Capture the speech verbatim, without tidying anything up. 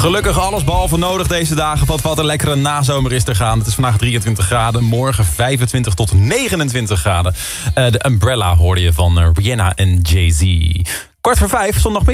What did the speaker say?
Gelukkig alles behalve nodig deze dagen. Wat, wat een lekkere nazomer is te gaan. Het is vandaag drieëntwintig graden, morgen vijfentwintig tot negenentwintig graden. Uh, de Umbrella hoorde je van uh, Rihanna en Jay-Z. Kwart voor vijf, zondagmiddag.